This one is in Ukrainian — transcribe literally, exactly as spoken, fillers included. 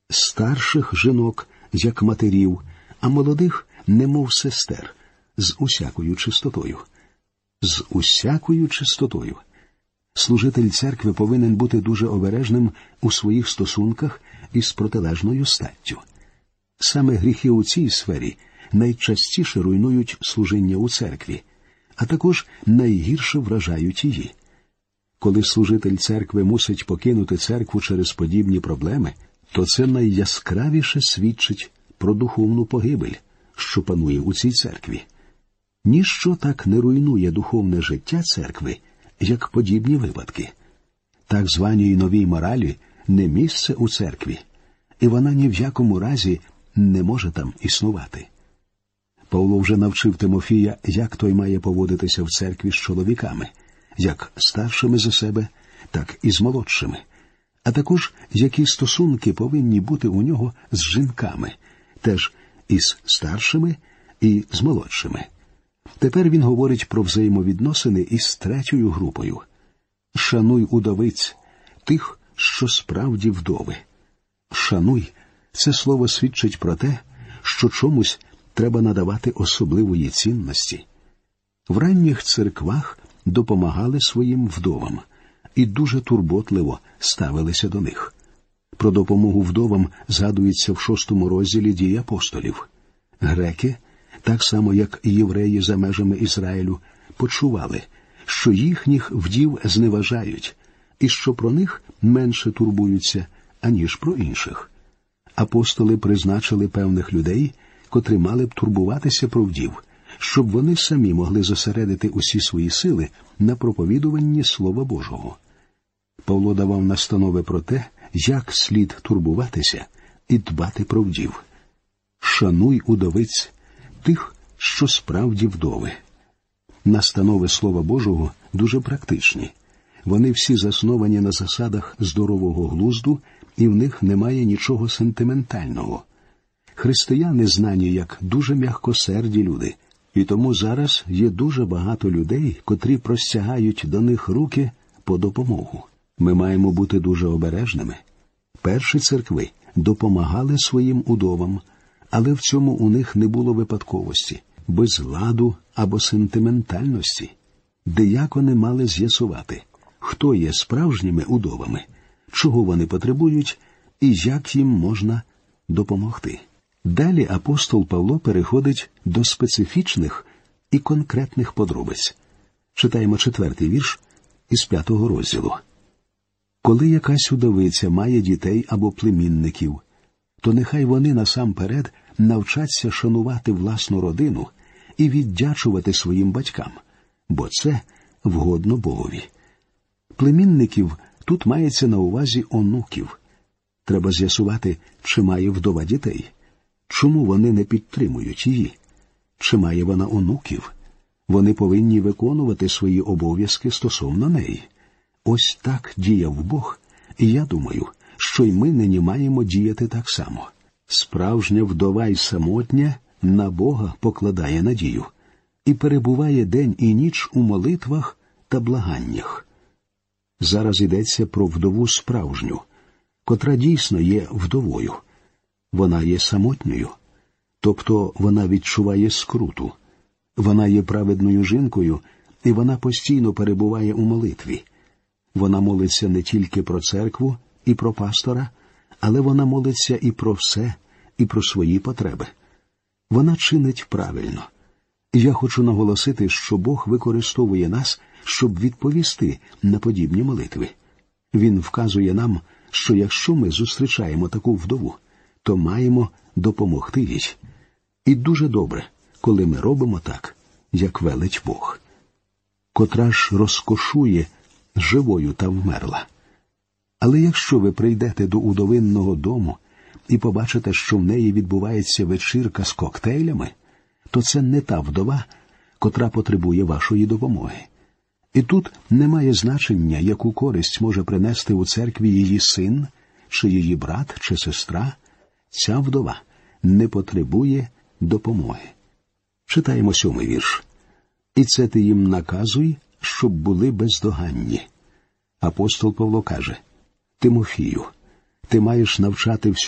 старших жінок, як матерів, а молодих, немов сестер, з усякою чистотою. З усякою чистотою. Служитель церкви повинен бути дуже обережним у своїх стосунках із протилежною статтю. Саме гріхи у цій сфері найчастіше руйнують служіння у церкві, а також найгірше вражають її. Коли служитель церкви мусить покинути церкву через подібні проблеми, то це найяскравіше свідчить про духовну погибель, що панує у цій церкві. Ніщо так не руйнує духовне життя церкви, як подібні випадки. Так званій новій моралі не місце у церкві, і вона ні в якому разі не може там існувати. Павло вже навчив Тимофія, як той має поводитися в церкві з чоловіками, як старшими за себе, так і з молодшими, а також які стосунки повинні бути у нього з жінками, теж із старшими і з молодшими. Тепер він говорить про взаємовідносини із третьою групою. «Шануй удовиць, тих, що справді вдови». «Шануй» – це слово свідчить про те, що чомусь треба надавати особливої цінності. В ранніх церквах допомагали своїм вдовам і дуже турботливо ставилися до них. Про допомогу вдовам згадується в шостому розділі «Дій апостолів». Греки, так само як і євреї за межами Ізраїлю, почували, що їхніх вдів зневажають і що про них менше турбуються, аніж про інших. Апостоли призначили певних людей, котрі мали б турбуватися про вдів, щоб вони самі могли зосередити усі свої сили на проповідуванні Слова Божого. Павло давав настанови про те, як слід турбуватися і дбати про вдів. «Шануй удовиць, тих, що справді вдови». Настанови Слова Божого дуже практичні. Вони всі засновані на засадах здорового глузду, і в них немає нічого сентиментального. Християни знані як дуже м'якосерді люди, і тому зараз є дуже багато людей, котрі простягають до них руки по допомогу. Ми маємо бути дуже обережними. Перші церкви допомагали своїм удовам, але в цьому у них не було випадковості, безладу або сентиментальності. Диякони мали з'ясувати, хто є справжніми удовами, чого вони потребують і як їм можна допомогти. Далі апостол Павло переходить до специфічних і конкретних подробиць. Читаємо четвертий вірш із п'ятого розділу. «Коли якась удовиця має дітей або племінників, то нехай вони насамперед навчаться шанувати власну родину і віддячувати своїм батькам, бо це вгодно Богові». Племінників тут мається на увазі онуків. Треба з'ясувати, чи має вдова дітей. Чому вони не підтримують її? Чи має вона онуків? Вони повинні виконувати свої обов'язки стосовно неї. Ось так діяв Бог, і я думаю, що й ми нині маємо діяти так само. Справжня вдова й самотня на Бога покладає надію і перебуває день і ніч у молитвах та благаннях. Зараз йдеться про вдову справжню, котра дійсно є вдовою. Вона є самотньою, тобто вона відчуває скруту. Вона є праведною жінкою, і вона постійно перебуває у молитві. Вона молиться не тільки про церкву і про пастора, але вона молиться і про все, і про свої потреби. Вона чинить правильно. Я хочу наголосити, що Бог використовує нас, щоб відповісти на подібні молитви. Він вказує нам, що якщо ми зустрічаємо таку вдову, то маємо допомогти їй. І дуже добре, коли ми робимо так, як велить Бог. Котра ж розкошує живою та вмерла. Але якщо ви прийдете до удовинного дому і побачите, що в неї відбувається вечірка з коктейлями, то це не та вдова, котра потребує вашої допомоги. І тут немає значення, яку користь може принести у церкві її син, чи її брат, чи сестра. Ця вдова не потребує допомоги. Читаємо сьомий вірш. «І це ти їм наказуй, щоб були бездоганні». Апостол Павло каже: «Тимофію, ти маєш навчати всю